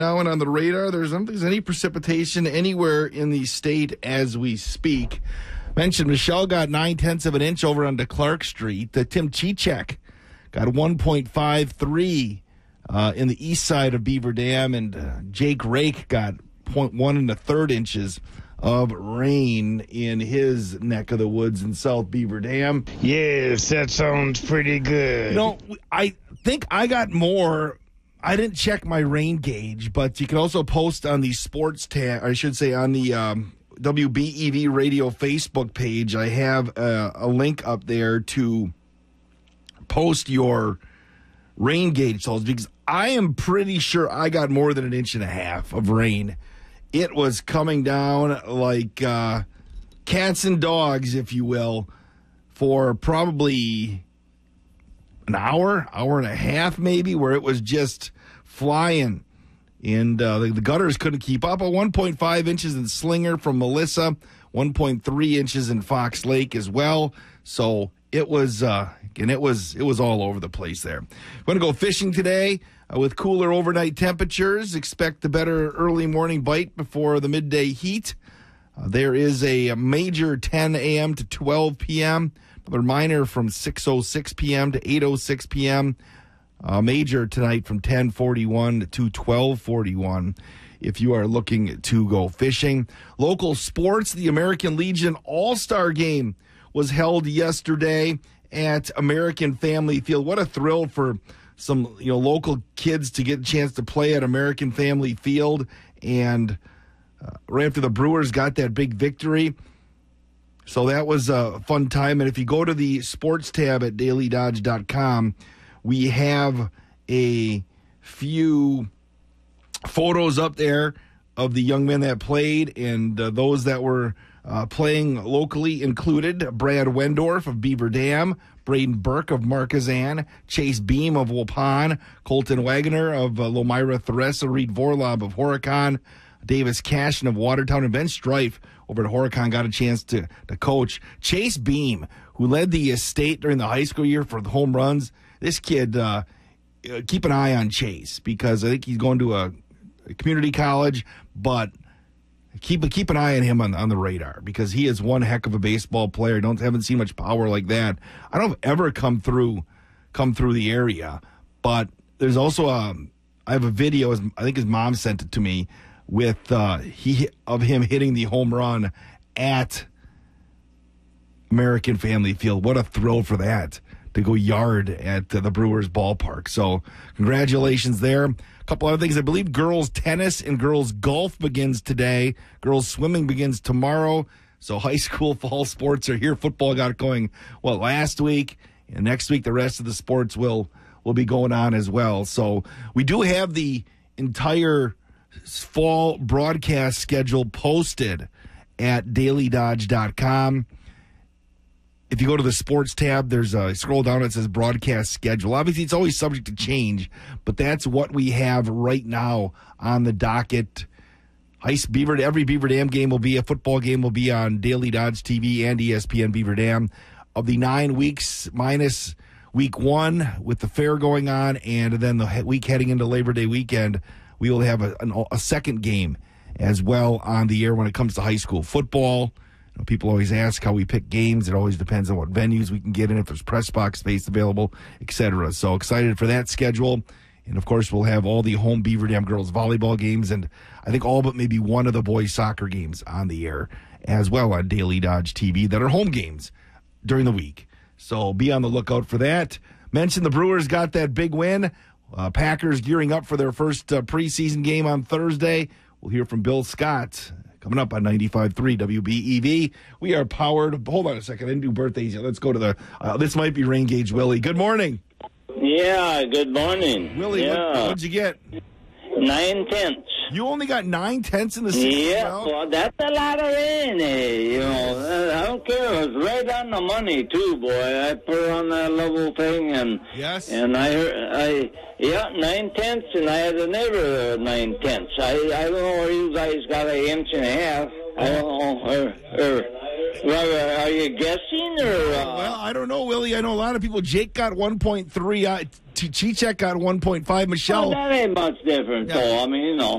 Now and on the radar, there's any precipitation anywhere in the state as we speak. Mentioned Michelle got 9/10 of an inch over onto Clark Street. Tim Chichek got 1.53 in the east side of Beaver Dam, and Jake Rake got 0.1 1/3 inches of rain in his neck of the woods in South Beaver Dam. Yes, that sounds pretty good. I think I got more. I didn't check my rain gauge, but you can also post on the sports tab, I should say on the WBEV radio Facebook page. I have a link up there to post your rain gauge totals, because I am pretty sure I got more than 1.5 inches of rain. It was coming down like cats and dogs, if you will, for probably an hour and a half maybe, where it was just flying. And the gutters couldn't keep up. 1.5 inches in Slinger from Melissa, 1.3 inches in Fox Lake as well. So it was, it was all over the place there. We're going to go fishing today with cooler overnight temperatures. Expect a better early morning bite before the midday heat. There is a major 10 a.m. to 12 p.m., another minor from 6:06 p.m. to 8:06 p.m., major tonight from 10:41 to 12:41 if you are looking to go fishing. Local sports, the American Legion All-Star Game was held yesterday at American Family Field. What a thrill for some local kids to get a chance to play at American Family Field. And right after the Brewers got that big victory. So that was a fun time. And if you go to the sports tab at dailydodge.com, we have a few photos up there of the young men that played, and those that were playing locally included Brad Wendorf of Beaver Dam, Braden Burke of Marquezan, Chase Beam of Waupun, Colton Wagner of Lomira Theresa, Reed Vorlob of Horicon, Davis Cashin of Watertown, and Ben Strife over at Horicon got a chance to coach. Chase Beam, who led the state during the high school year for the home runs. This kid, keep an eye on Chase, because I think he's going to a community college, but keep an eye on him on the radar, because he is one heck of a baseball player. Haven't seen much power like that. I don't ever come through the area, but there's also I have a video. I think his mom sent it to me with of him hitting the home run at American Family Field. What a thrill for that, to go yard at the Brewers ballpark. So congratulations there. A couple other things. I believe girls tennis and girls golf begins today. Girls swimming begins tomorrow. So high school fall sports are here. Football got going, last week. And next week, the rest of the sports will be going on as well. So we do have the entire fall broadcast schedule posted at dailydodge.com. If you go to the sports tab, there's a scroll down, it says broadcast schedule. Obviously, it's always subject to change, but that's what we have right now on the docket. Every Beaver Dam game will be, a football game will be on Daily Dodge TV and ESPN Beaver Dam. Of the 9 weeks, minus week 1 with the fair going on, and then the week heading into Labor Day weekend, we will have a second game as well on the air when it comes to high school football. People always ask how we pick games. It always depends on what venues we can get in, if there's press box space available, etc. So excited for that schedule. And, of course, we'll have all the home Beaver Dam girls volleyball games, and I think all but maybe one of the boys soccer games on the air as well on Daily Dodge TV that are home games during the week. So be on the lookout for that. Mentioned the Brewers got that big win. Packers gearing up for their first preseason game on Thursday. We'll hear from Bill Scott coming up on 95.3 WBEV. We are powered. Hold on a second. I didn't do birthdays yet. Let's go to the this might be Rain Gauge Willie. Good morning. Yeah, good morning. Willie, yeah. what'd you get? 9/10. You only got 9/10 in the season? Yeah, well, that's a lot of rain. I don't care. It was right on the money too, boy. I put on that little thing, and yes, and I 9/10, and I had a neighbor 9/10. I don't know where you guys got 1.5 inches. I don't know. Well, are you guessing or? Well, I don't know, Willie. I know a lot of people. Jake got 1.3. Chichek got 1.5. Michelle. That ain't much different, though. I mean,